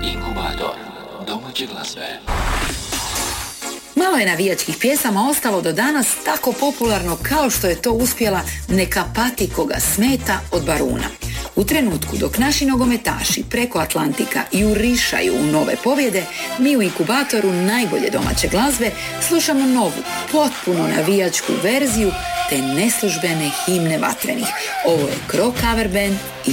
Inkubator domaće glazbe. Malo je navijačkih pjesama ostalo do danas tako popularno kao što je to uspjela Neka pati koga smeta od Baruna. U trenutku dok naši nogometaši preko Atlantika jurišaju u nove pobjede, mi u Inkubatoru najbolje domaće glazbe slušamo novu, potpuno navijačku verziju te neslužbene himne Vatrenih. Ovo je Cro cover band